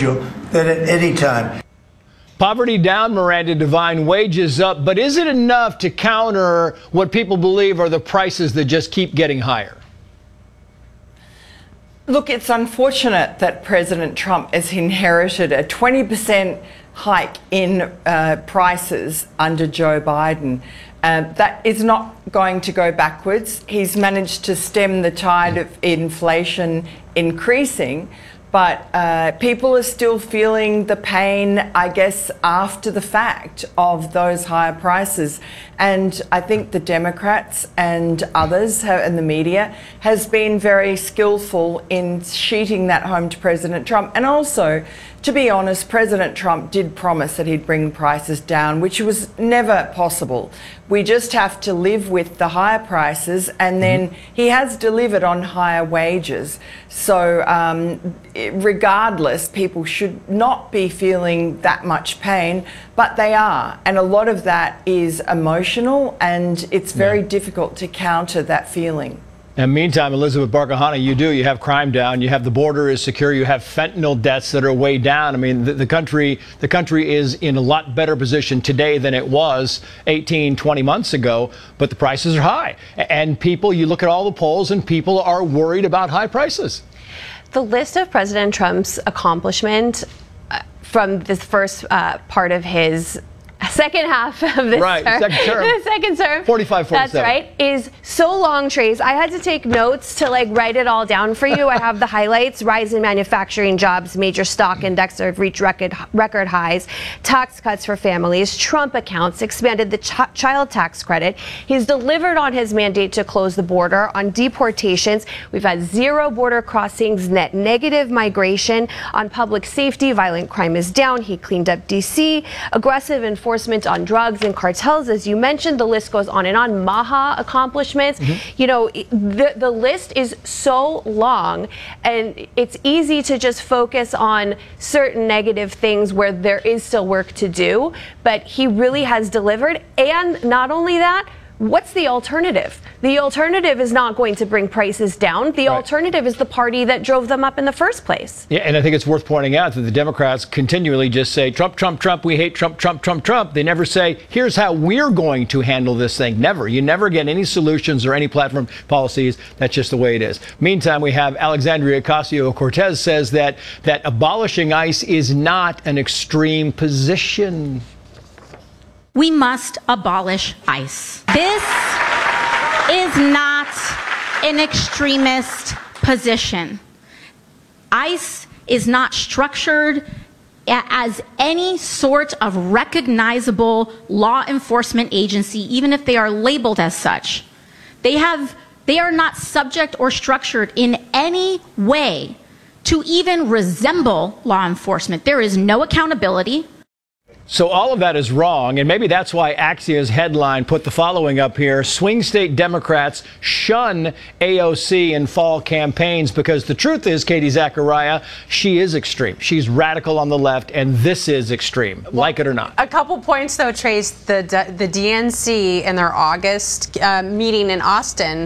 individual than at any time. Poverty down, Miranda Devine, wages up, but is it enough to counter what people believe are the prices that just keep getting higher? Look, it's unfortunate that President Trump has inherited a 20% hike in prices under Joe Biden. That is not going to go backwards. He's managed to stem the tide of inflation increasing, but people are still feeling the pain, I guess, after the fact of those higher prices. And I think the Democrats and others and the media has been very skillful in sheeting that home to President Trump. And also, to be honest, President Trump did promise that he'd bring prices down, which was never possible. We just have to live with the higher prices, and then he has delivered on higher wages. So regardless, people should not be feeling that much pain, but they are. And a lot of that is emotional, and it's very difficult to counter that feeling. And meantime, Elizabeth Barkahani, you have crime down, you have the border is secure, you have fentanyl deaths that are way down. I mean, the country is in a lot better position today than it was 18, 20 months ago, but the prices are high. And people, you look at all the polls and people are worried about high prices. The list of President Trump's accomplishment from this first part of his second half of this term, second term, 45, 47. That's right, is so long, Trace. I had to take notes to write it all down for you. I have the highlights: rise in manufacturing jobs, major stock index have reached record highs, tax cuts for families, Trump accounts, expanded the child tax credit. He's delivered on his mandate to close the border. On deportations, we've had zero border crossings, net negative migration. On public safety, violent crime is down. He cleaned up D.C. Aggressive enforcement on drugs and cartels, as you mentioned. The list goes on and on. Maha accomplishments. You know, the list is so long, and it's easy to just focus on certain negative things where there is still work to do, but he really has delivered. And not only that, what's the alternative? The alternative is not going to bring prices down. The alternative is the party that drove them up in the first place. Yeah, and I think it's worth pointing out that the Democrats continually just say, Trump, Trump, Trump, we hate Trump, Trump, Trump, Trump. They never say, here's how we're going to handle this thing. Never. You never get any solutions or any platform policies. That's just the way it is. Meantime, we have Alexandria Ocasio-Cortez says that abolishing ICE is not an extreme position. We must abolish ICE. This is not an extremist position. ICE is not structured as any sort of recognizable law enforcement agency, even if they are labeled as such. They are not subject or structured in any way to even resemble law enforcement. There is no accountability. So all of that is wrong, and maybe that's why Axios headline put the following up here: swing state Democrats shun AOC in fall campaigns, because the truth is, Katie Zachariah, she is extreme. She's radical on the left, and this is extreme, like it or not. A couple points, though, Trace. The DNC in their August meeting in Austin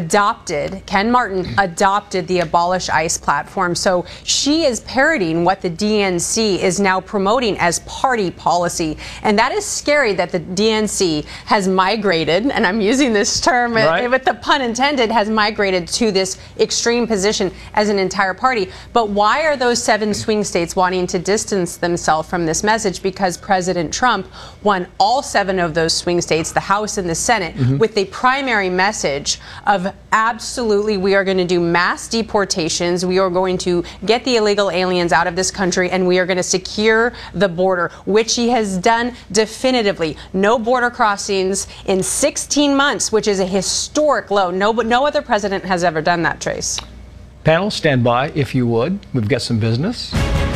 Ken Martin adopted the Abolish ICE platform. So she is parroting what the DNC is now promoting as party policy. And that is scary that the DNC has migrated, and I'm using this term with the pun intended, has migrated to this extreme position as an entire party. But why are those 7 swing states wanting to distance themselves from this message? Because President Trump won all 7 of those swing states, the House and the Senate, with the primary message of absolutely we are going to do mass deportations, we are going to get the illegal aliens out of this country, and we are going to secure the border, which he has done definitively. No border crossings in 16 months, which is a historic low. No other president has ever done that, Trace. Panel, stand by if you would. We've got some business.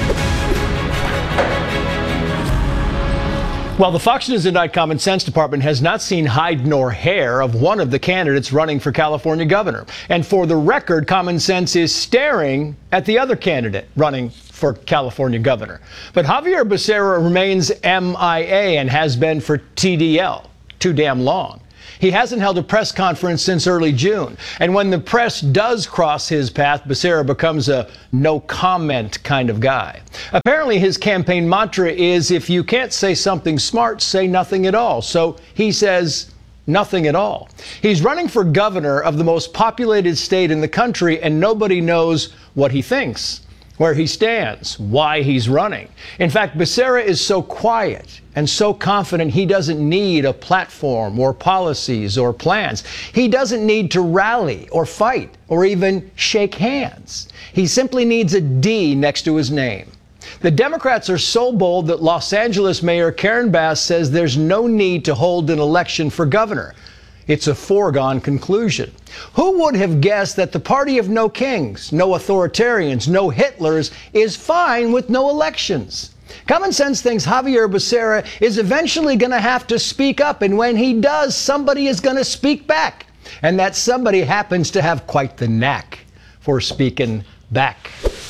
Well, the Fox News at Night Common Sense Department has not seen hide nor hair of one of the candidates running for California governor. And for the record, Common Sense is staring at the other candidate running for California governor. But Javier Becerra remains MIA and has been for TDL, too damn long. He hasn't held a press conference since early June. And when the press does cross his path, Becerra becomes a no comment kind of guy. Apparently, his campaign mantra is, if you can't say something smart, say nothing at all. So he says nothing at all. He's running for governor of the most populated state in the country, and nobody knows what he thinks, where he stands, why he's running. In fact, Becerra is so quiet and so confident he doesn't need a platform or policies or plans. He doesn't need to rally or fight or even shake hands. He simply needs a D next to his name. The Democrats are so bold that Los Angeles Mayor Karen Bass says there's no need to hold an election for governor. It's a foregone conclusion. Who would have guessed that the party of no kings, no authoritarians, no Hitlers is fine with no elections? Common sense thinks Javier Becerra is eventually going to have to speak up, and when he does, somebody is going to speak back. And that somebody happens to have quite the knack for speaking back.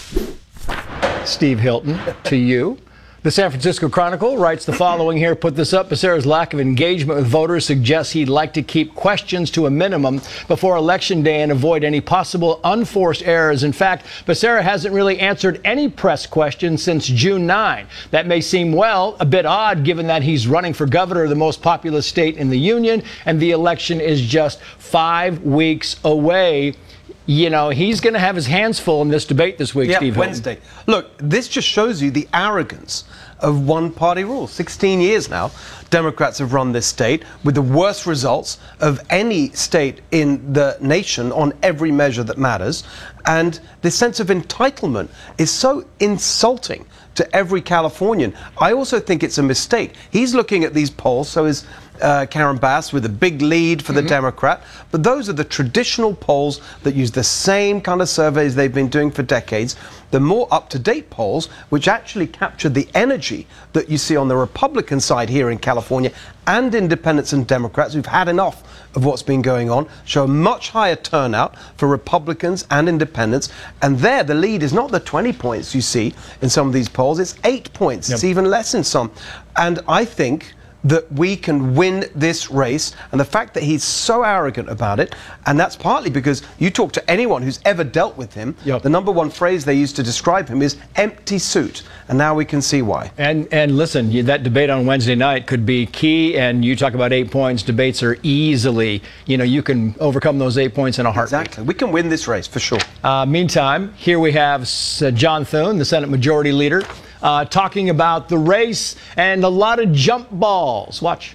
Steve Hilton, to you. The San Francisco Chronicle writes the following here. Put this up. Becerra's lack of engagement with voters suggests he'd like to keep questions to a minimum before Election Day and avoid any possible unforced errors. In fact, Becerra hasn't really answered any press questions since June 9. That may seem, well, a bit odd given that he's running for governor of the most populous state in the union and the election is just 5 weeks away. You know, he's going to have his hands full in this debate this week, Steve Hilton. Wednesday. Look, this just shows you the arrogance of one-party rule. 16 years now, Democrats have run this state with the worst results of any state in the nation on every measure that matters. And this sense of entitlement is so insulting to every Californian. I also think it's a mistake. He's looking at these polls, so is Karen Bass, with a big lead for the Democrat. But those are the traditional polls that use the same kind of surveys they've been doing for decades. The more up-to-date polls, which actually capture the energy that you see on the Republican side here in California, and independents and Democrats who've had enough of what's been going on, show a much higher turnout for Republicans and independents. And there, the lead is not the 20 points you see in some of these polls, it's 8 points. It's even less in some. And I think that we can win this race, and the fact that he's so arrogant about it, and that's partly because you talk to anyone who's ever dealt with him, the number one phrase they use to describe him is empty suit, and now we can see why. And listen, that debate on Wednesday night could be key, and you talk about 8 points. Debates are easily, you can overcome those 8 points in a heartbeat. Exactly. We can win this race, for sure. Meantime, here we have John Thune, the Senate Majority Leader, talking about the race and a lot of jump balls. Watch.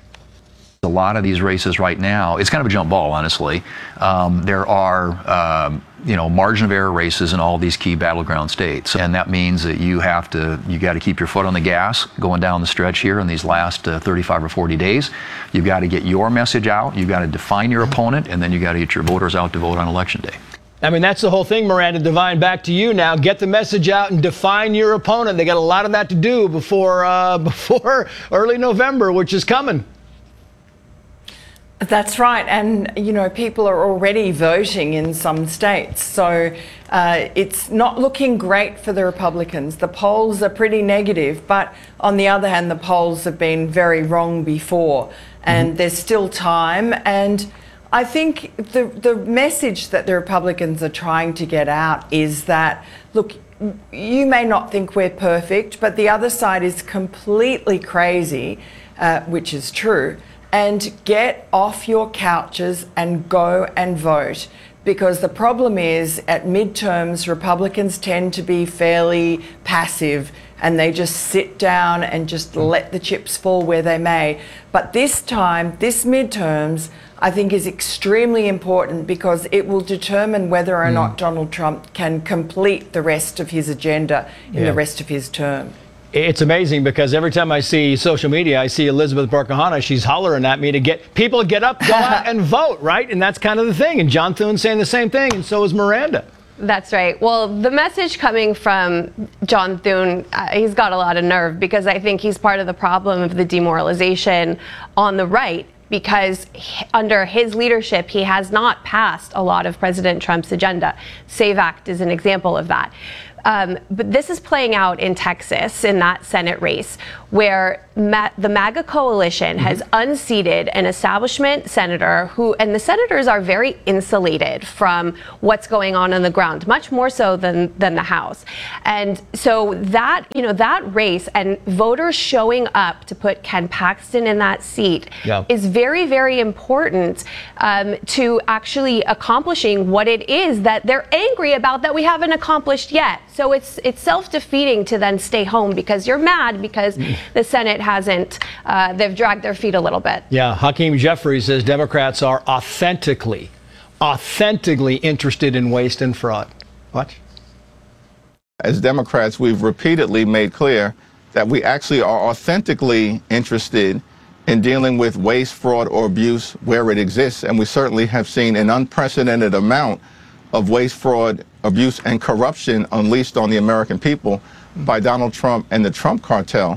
A lot of these races right now, it's kind of a jump ball, honestly. There are, margin of error races in all these key battleground states. And that means that you got to keep your foot on the gas going down the stretch here in these last 35 or 40 days. You've got to get your message out. You've got to define your opponent, and then you got to get your voters out to vote on Election Day. I mean, that's the whole thing, Miranda Devine. Back to you now. Get the message out and define your opponent. They got a lot of that to do before early November, which is coming. That's right. And, people are already voting in some states. So it's not looking great for the Republicans. The polls are pretty negative. But on the other hand, the polls have been very wrong before. And there's still time. And I think the message that the Republicans are trying to get out is that, look, you may not think we're perfect, but the other side is completely crazy, which is true, and get off your couches and go and vote. Because the problem is, at midterms, Republicans tend to be fairly passive and they just sit down and just let the chips fall where they may. But this time, this midterms, I think is extremely important because it will determine whether or not Donald Trump can complete the rest of his agenda in the rest of his term. It's amazing because every time I see social media, I see Elizabeth Borkahana, she's hollering at me to get people to get up, go out and vote, right? And that's kind of the thing. And John Thune's saying the same thing, and so is Miranda. That's right. Well, the message coming from John Thune, he's got a lot of nerve because I think he's part of the problem of the demoralization on the right. Because under his leadership, he has not passed a lot of President Trump's agenda. SAVE Act is an example of that. But this is playing out in Texas in that Senate race where the MAGA coalition has unseated an establishment senator and the senators are very insulated from what's going on the ground, much more so than the House. And so that, that race and voters showing up to put Ken Paxton in that seat is very, very important to actually accomplishing what it is that they're angry about that we haven't accomplished yet. So it's self-defeating to then stay home because you're mad because the Senate hasn't, they've dragged their feet a little bit. Yeah, Hakeem Jeffries says Democrats are authentically interested in waste and fraud. Watch. As Democrats, we've repeatedly made clear that we actually are authentically interested in dealing with waste, fraud, or abuse where it exists. And we certainly have seen an unprecedented amount of waste, fraud, abuse, and corruption unleashed on the American people by Donald Trump and the Trump cartel.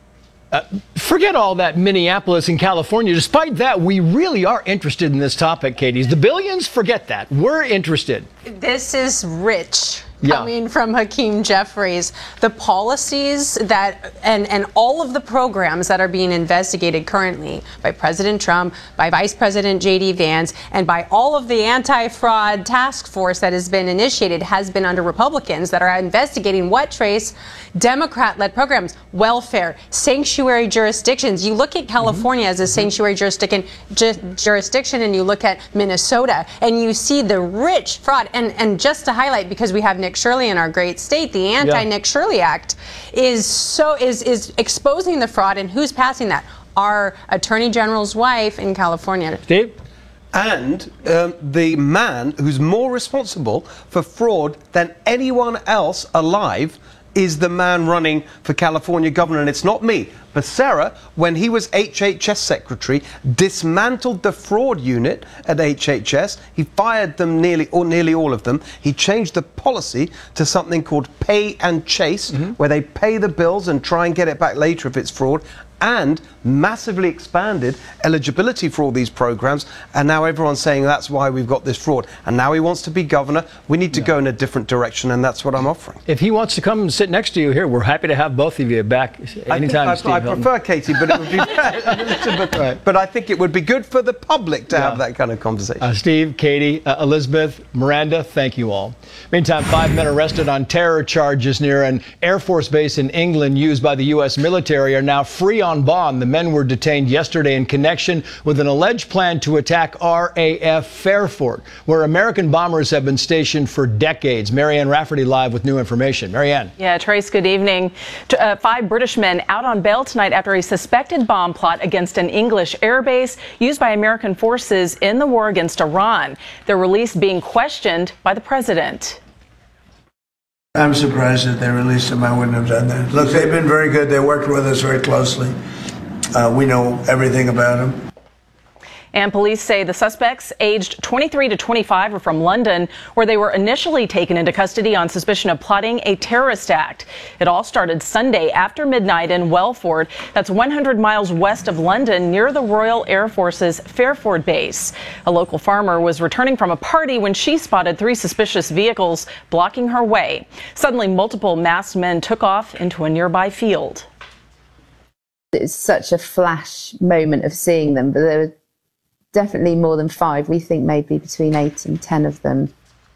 Forget all that Minneapolis and California. Despite that, we really are interested in this topic, Katie. The billions, forget that. We're interested. This is rich. Coming from Hakeem Jeffries, the policies that and all of the programs that are being investigated currently by President Trump, by Vice President J.D. Vance, and by all of the anti-fraud task force that has been initiated has been under Republicans that are investigating what, Trace? Democrat-led programs, welfare, sanctuary jurisdictions. You look at California as a sanctuary jurisdiction, and you look at Minnesota, and you see the rich fraud. And just to highlight, because we have Nick Shirley in our great state, the anti-Nick Shirley Act is exposing the fraud, and who's passing that? Our Attorney General's wife in California. Steve? And the man who's more responsible for fraud than anyone else alive is the man running for California governor, and it's not me. Becerra, when he was HHS secretary, dismantled the fraud unit at HHS. He fired them nearly all of them. He changed the policy to something called pay and chase, where they pay the bills and try and get it back later if it's fraud, and massively expanded eligibility for all these programs. And now everyone's saying that's why we've got this fraud. And now he wants to be governor. We need to go in a different direction, and that's what I'm offering. If he wants to come and sit next to you here, we're happy to have both of you back anytime, Steve. I prefer Katie, but it would be but I think it would be good for the public to have that kind of conversation. Steve, Katie, Elizabeth, Miranda, thank you all. Meantime, 5 men arrested on terror charges near an Air Force base in England used by the U.S. military are now free on bond. The men were detained yesterday in connection with an alleged plan to attack RAF Fairford, where American bombers have been stationed for decades. Marianne Rafferty live with new information. Marianne. Yeah, Trace, good evening. 5 British men out on bail tonight after a suspected bomb plot against an English airbase used by American forces in the war against Iran. Their release being questioned by the president. I'm surprised that they released him. I wouldn't have done that. Look, they've been very good. They worked with us very closely. We know everything about him. And police say the suspects, aged 23 to 25, are from London, where they were initially taken into custody on suspicion of plotting a terrorist act. It all started Sunday after midnight in Welford. That's 100 miles west of London, near the Royal Air Force's Fairford base. A local farmer was returning from a party when she spotted 3 suspicious vehicles blocking her way. Suddenly, multiple masked men took off into a nearby field. It's such a flash moment of seeing them, but there were definitely more than 5. We think maybe between 8 and 10 of them.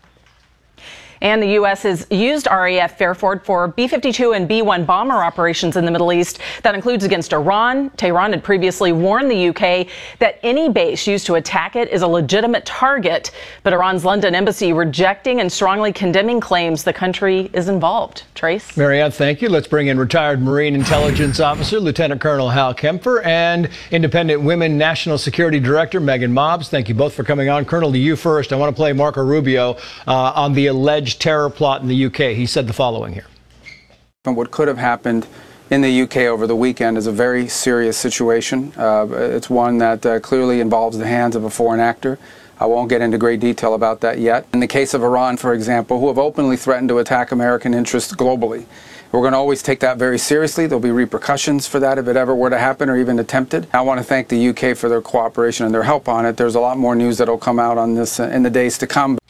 And the U.S. has used RAF Fairford for B-52 and B-1 bomber operations in the Middle East. That includes against Iran. Tehran had previously warned the U.K. that any base used to attack it is a legitimate target. But Iran's London embassy rejecting and strongly condemning claims the country is involved. Trace? Marianne, thank you. Let's bring in retired Marine Intelligence Officer Lieutenant Colonel Hal Kempfer and Independent Women National Security Director Megan Mobbs. Thank you both for coming on. Colonel, to you first. I want to play Marco Rubio on the alleged terror plot in the UK. He said the following here. What could have happened in the UK over the weekend is a very serious situation. It's one that clearly involves the hands of a foreign actor. I won't get into great detail about that yet. In the case of Iran, for example, who have openly threatened to attack American interests globally, we're going to always take that very seriously. There'll be repercussions for that if it ever were to happen or even attempted. I want to thank the UK for their cooperation and their help on it. There's a lot more news that will come out on this in the days to come.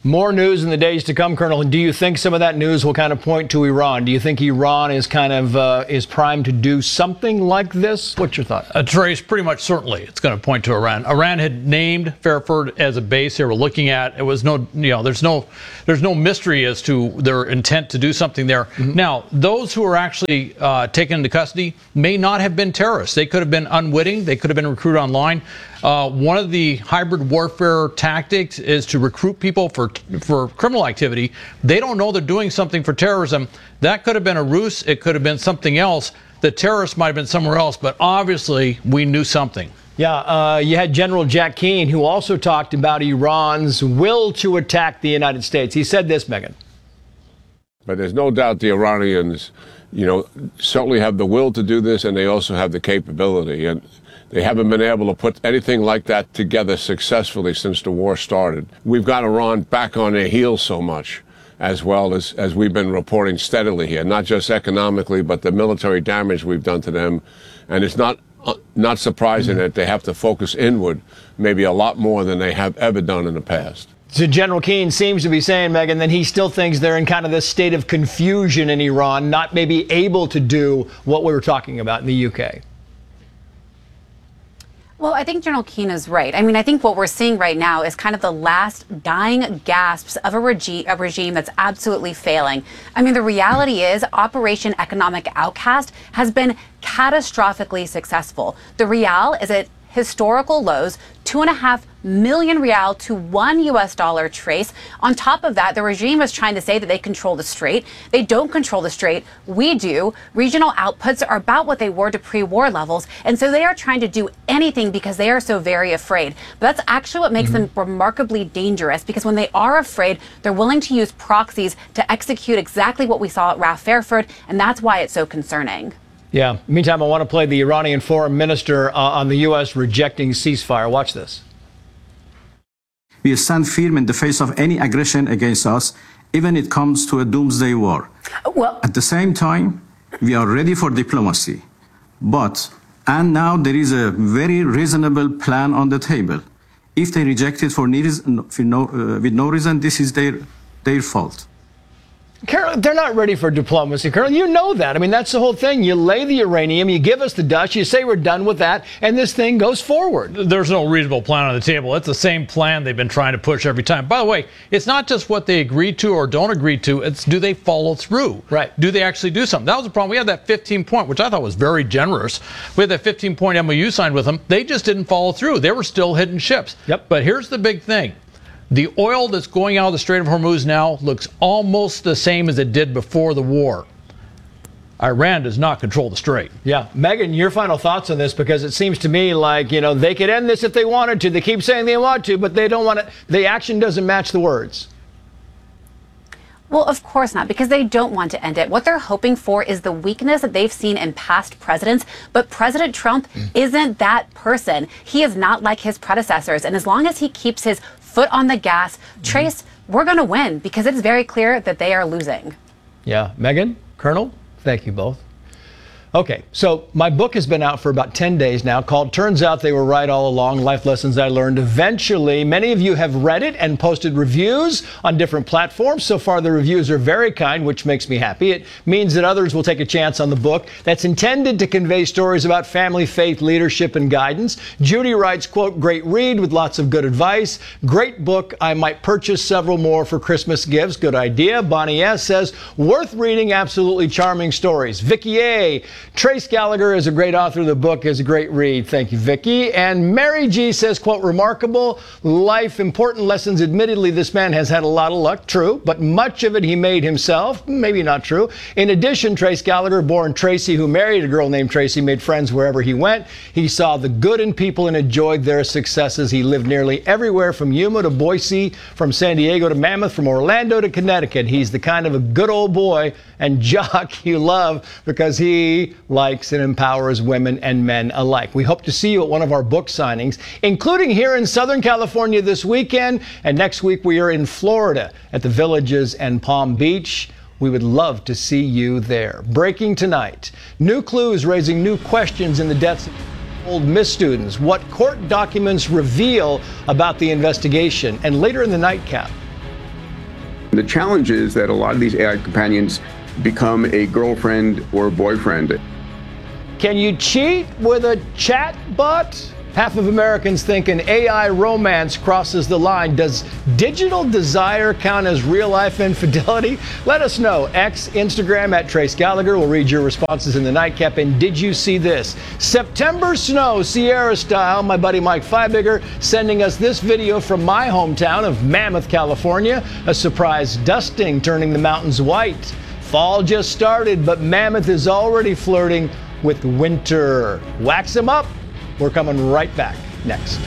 More news in the days to come, Colonel. Do you think some of that news will kind of point to Iran? Do you think Iran is kind of is primed to do something like this? What's your thought? Trace, pretty much certainly it's going to point to Iran. Iran had named Fairford as a base they were looking at. It was there's no mystery as to their intent to do something there. Mm-hmm. Now, those who are actually taken into custody may not have been terrorists. They could have been unwitting. They could have been recruited online. One of the hybrid warfare tactics is to recruit people for criminal activity. They don't know they're doing something for terrorism. That could have been a ruse. It could have been something else. The terrorists might have been somewhere else, but obviously we knew something. Yeah, you had General Jack Keane, who also talked about Iran's will to attack the United States. He said this, Megyn. But there's no doubt the Iranians, certainly have the will to do this, and they also have the capability. And they haven't been able to put anything like that together successfully since the war started. We've got Iran back on their heels so much, as well as we've been reporting steadily here, not just economically, but the military damage we've done to them. And it's not surprising that they have to focus inward maybe a lot more than they have ever done in the past. So General Keane seems to be saying, Megyn, that he still thinks they're in kind of this state of confusion in Iran, not maybe able to do what we were talking about in the UK. Well, I think General Keane is right. I mean, I think what we're seeing right now is kind of the last dying gasps of a regime that's absolutely failing. I mean, the reality is Operation Economic Outcast has been catastrophically successful. The Rial is at historical lows, 2.5 million Rial to $1 Trace. On top of that, the regime is trying to say that they control the strait. They don't control the strait. We do. Regional outputs are about what they were to pre-war levels. And so they are trying to do anything because they are so very afraid. But that's actually what makes them remarkably dangerous, because when they are afraid, they're willing to use proxies to execute exactly what we saw at RAF Fairford. And that's why it's so concerning. Yeah. Meantime, I want to play the Iranian foreign minister on the U.S. rejecting ceasefire. Watch this. We stand firm in the face of any aggression against us, even if it comes to a doomsday war. Well, at the same time, we are ready for diplomacy. And now there is a very reasonable plan on the table. If they reject it with no reason, this is their fault. Carol, they're not ready for diplomacy, Colonel. You know that. I mean, that's the whole thing. You lay the uranium, you give us the dust, you say we're done with that, and this thing goes forward. There's no reasonable plan on the table. It's the same plan they've been trying to push every time. By the way, it's not just what they agree to or don't agree to. It's do they follow through? Right. Do they actually do something? That was the problem. We had that 15-point, which I thought was very generous. We had that 15-point MOU signed with them. They just didn't follow through. They were still hidden ships. Yep. But here's the big thing. The oil that's going out of the Strait of Hormuz now looks almost the same as it did before the war. Iran does not control the strait. Yeah. Megyn, your final thoughts on this, because it seems to me like, they could end this if they wanted to. They keep saying they want to, but they don't want to. The action doesn't match the words. Well, of course not, because they don't want to end it. What they're hoping for is the weakness that they've seen in past presidents. But President Trump isn't that person. He is not like his predecessors. And as long as he keeps his foot on the gas, Trace, we're going to win, because it's very clear that they are losing. Yeah. Megyn, Colonel, thank you both. Okay, so my book has been out for about 10 days now, called Turns Out They Were Right All Along, Life Lessons I Learned Eventually. Many of you have read it and posted reviews on different platforms. So far, the reviews are very kind, which makes me happy. It means that others will take a chance on the book that's intended to convey stories about family, faith, leadership, and guidance. Judy writes, quote, great read with lots of good advice. Great book. I might purchase several more for Christmas gifts. Good idea. Bonnie S. says, worth reading, absolutely charming stories. Vicky A. Trace Gallagher is a great author of the book, is a great read. Thank you, Vicky. And Mary G says, quote, remarkable life, important lessons. Admittedly, this man has had a lot of luck, true, but much of it he made himself. Maybe not true. In addition, Trace Gallagher, born Tracy, who married a girl named Tracy, made friends wherever he went. He saw the good in people and enjoyed their successes. He lived nearly everywhere from Yuma to Boise, from San Diego to Mammoth, from Orlando to Connecticut. He's the kind of a good old boy and jock you love, because he likes and empowers women and men alike. We hope to see you at one of our book signings, including here in Southern California this weekend. And next week we are in Florida at the Villages and Palm Beach. We would love to see you there. Breaking tonight, new clues raising new questions in the deaths of Old Miss students. What court documents reveal about the investigation. And later in the nightcap, The challenge is that a lot of these AI companions become a girlfriend or a boyfriend. Can you cheat with a chat bot? Half of Americans think an AI romance crosses the line. Does digital desire count as real-life infidelity? Let us know. X, Instagram at Trace Gallagher. We'll read your responses in the nightcap. And did you see this? September snow, Sierra style. My buddy Mike Feibiger sending us this video from my hometown of Mammoth, California. A surprise dusting turning the mountains white. Fall just started, but Mammoth is already flirting with winter. Wax 'em up. We're coming right back next.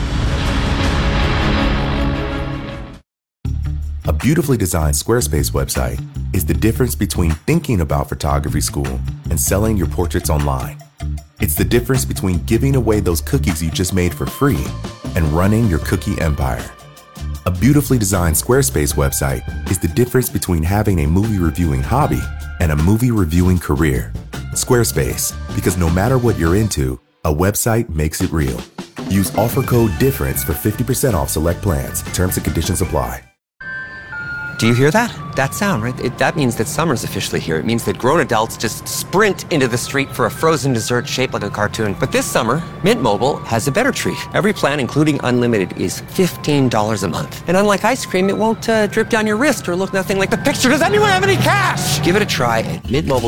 A beautifully designed Squarespace website is the difference between thinking about photography school and selling your portraits online. It's the difference between giving away those cookies you just made for free and running your cookie empire. A beautifully designed Squarespace website is the difference between having a movie reviewing hobby and a movie reviewing career. Squarespace, because no matter what you're into, a website makes it real. Use offer code DIFFERENCE for 50% off select plans. Terms and conditions apply. Do you hear that? That sound, right? That means that summer's officially here. It means that grown adults just sprint into the street for a frozen dessert shaped like a cartoon. But this summer, Mint Mobile has a better treat. Every plan, including unlimited, is $15 a month. And unlike ice cream, it won't drip down your wrist or look nothing like the picture. Does anyone have any cash? Give it a try at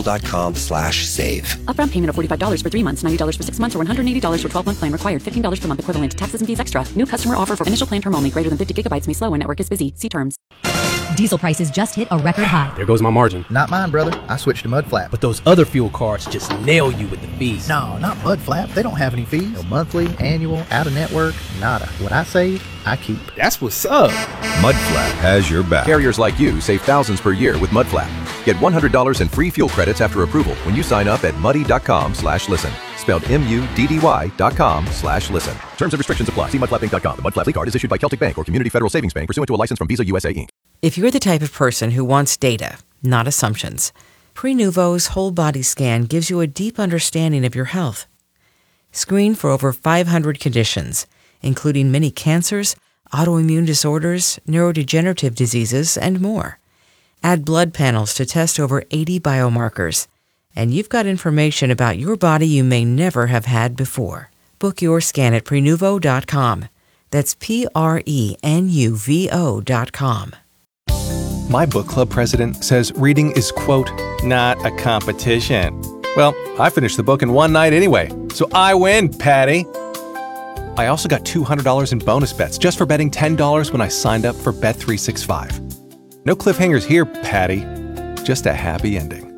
mintmobile.com/save. Upfront payment of $45 for 3 months, $90 for 6 months, or $180 for 12-month plan required. $15 per month equivalent. Taxes and fees extra. New customer offer for initial plan term only. Greater than 50 gigabytes may slow when network is busy. See terms. Diesel prices just hit a record high. There goes my margin. Not mine, brother. I switched to Mudflap. But those other fuel cards just nail you with the fees. No, not Mudflap. They don't have any fees. No monthly, annual, out of network, nada. What I save, I keep. That's what's up. Mudflap has your back. Carriers like you save thousands per year with Mudflap. Get $100 in free fuel credits after approval when you sign up at muddy.com/listen. Spelled MUDDY.com/listen. Terms and restrictions apply. See mudflappinc.com. The Mudflap card is issued by Celtic Bank or Community Federal Savings Bank pursuant to a license from Visa USA Inc. If you're the type of person who wants data, not assumptions, Prenuvo's whole body scan gives you a deep understanding of your health. Screen for over 500 conditions, including many cancers, autoimmune disorders, neurodegenerative diseases, and more. Add blood panels to test over 80 biomarkers, and you've got information about your body you may never have had before. Book your scan at Prenuvo.com. That's Prenuvo.com. My book club president says reading is, quote, not a competition. Well, I finished the book in one night anyway, so I win, Patty. I also got $200 in bonus bets just for betting $10 when I signed up for Bet365. No cliffhangers here, Patty. Just a happy ending.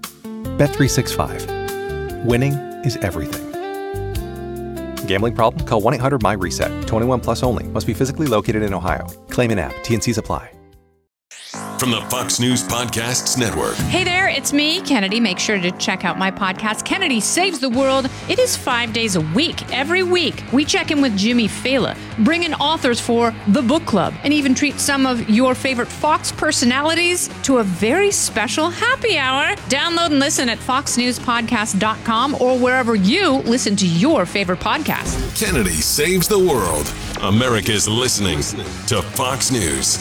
Bet365. Winning is everything. Gambling problem? Call 1-800-MY-RESET. 21 plus only. Must be physically located in Ohio. Claim in app. T&Cs apply. From the Fox News Podcasts Network. Hey there, it's me, Kennedy. Make sure to check out my podcast, Kennedy Saves the World. It is 5 days a week. Every week, we check in with Jimmy Fallon, bring in authors for the book club, and even treat some of your favorite Fox personalities to a very special happy hour. Download and listen at foxnewspodcast.com or wherever you listen to your favorite podcast. Kennedy Saves the World. America's listening to Fox News.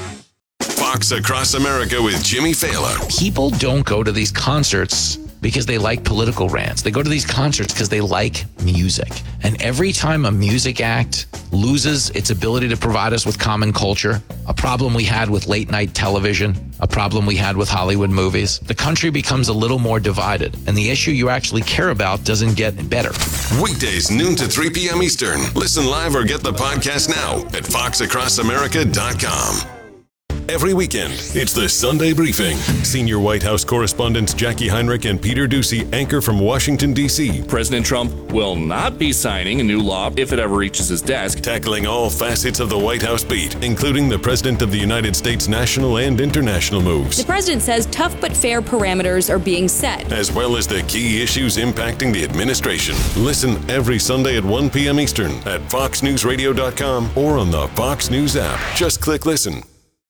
Fox Across America with Jimmy Fallon. People don't go to these concerts because they like political rants. They go to these concerts because they like music. And every time a music act loses its ability to provide us with common culture, a problem we had with late night television, a problem we had with Hollywood movies, the country becomes a little more divided. And the issue you actually care about doesn't get better. Weekdays, noon to 3 p.m. Eastern. Listen live or get the podcast now at foxacrossamerica.com. Every weekend, it's the Sunday Briefing. Senior White House correspondents Jackie Heinrich and Peter Doocy anchor from Washington, D.C. President Trump will not be signing a new law if it ever reaches his desk. Tackling all facets of the White House beat, including the President of the United States' national and international moves. The president says tough but fair parameters are being set, as well as the key issues impacting the administration. Listen every Sunday at 1 p.m. Eastern at foxnewsradio.com or on the Fox News app. Just click listen.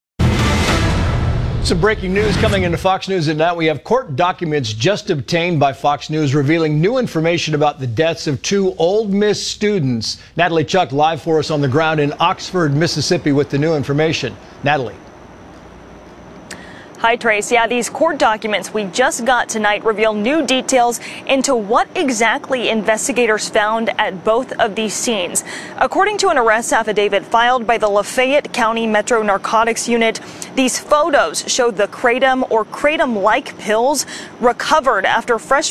Some breaking news coming into Fox News at night. We have court documents just obtained by Fox News revealing new information about the deaths of two Ole Miss students. Natalie Chuck live for us on the ground in Oxford, Mississippi with the new information. Natalie. Hi, Trace. Yeah, these court documents we just got tonight reveal new details into what exactly investigators found at both of these scenes. According to an arrest affidavit filed by the Lafayette County Metro Narcotics Unit, these photos showed the kratom or kratom-like pills recovered after fresh